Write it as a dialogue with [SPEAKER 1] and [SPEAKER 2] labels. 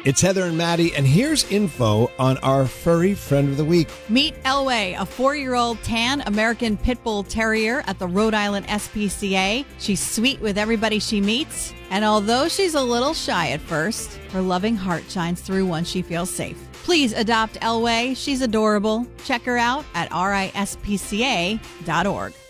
[SPEAKER 1] It's Heather and Maddie, and here's info on our furry friend of the week.
[SPEAKER 2] Meet Elway, a 4-year-old tan American Pit Bull Terrier at the Rhode Island SPCA. She's sweet with everybody she meets, and although she's a little shy at first, her loving heart shines through once she feels safe. Please adopt Elway. She's adorable. Check her out at rispca.org.